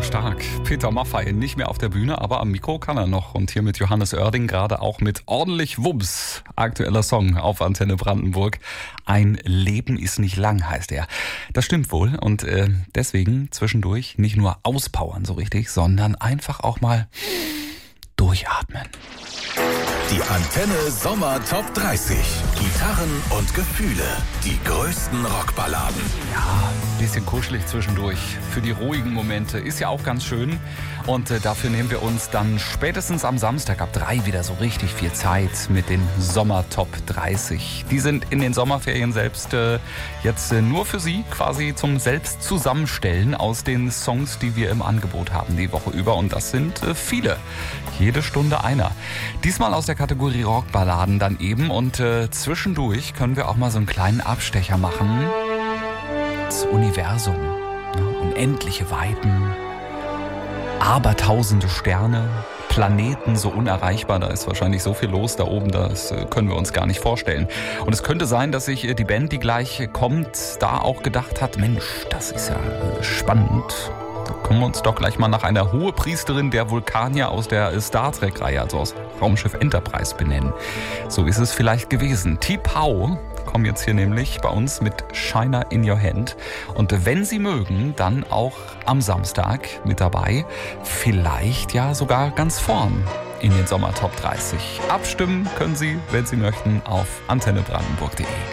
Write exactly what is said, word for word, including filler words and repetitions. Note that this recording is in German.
stark. Peter Maffay nicht mehr auf der Bühne, aber am Mikro kann er noch. Und hier mit Johannes Oerding gerade auch mit ordentlich Wumms. Aktueller Song auf Antenne Brandenburg. Ein Leben ist nicht lang, heißt er. Das stimmt wohl. Und äh, deswegen zwischendurch nicht nur auspowern so richtig, sondern einfach auch mal durchatmen. Die Antenne Sommer Top dreißig. Gitarren und Gefühle. Die größten Rockballaden. Ja, ein bisschen kuschelig zwischendurch. Für die ruhigen Momente ist ja auch ganz schön. Und äh, dafür nehmen wir uns dann spätestens am Samstag ab drei wieder so richtig viel Zeit mit den Sommer Top dreißig. Die sind in den Sommerferien selbst äh, jetzt äh, nur für Sie quasi zum Selbstzusammenstellen aus den Songs, die wir im Angebot haben die Woche über. Und das sind äh, viele. Jede Stunde einer. Diesmal aus der Kategorie Rockballaden dann eben. Und äh, zwischendurch können wir auch mal so einen kleinen Abstecher machen. Das Universum. Ne? Unendliche Weiten. Abertausende Sterne. Planeten so unerreichbar, da ist wahrscheinlich so viel los da oben, das können wir uns gar nicht vorstellen. Und es könnte sein, dass sich die Band, die gleich kommt, da auch gedacht hat, Mensch, das ist ja spannend. Da können wir uns doch gleich mal nach einer Hohepriesterin der Vulkanier aus der Star Trek-Reihe, also aus Raumschiff Enterprise, benennen. So ist es vielleicht gewesen. T'Pau kommen jetzt hier nämlich bei uns mit Shiner in Your Hand. Und wenn Sie mögen, dann auch am Samstag mit dabei. Vielleicht ja sogar ganz vorn in den Sommer Top dreißig. Abstimmen können Sie, wenn Sie möchten, auf antenne brandenburg punkt de.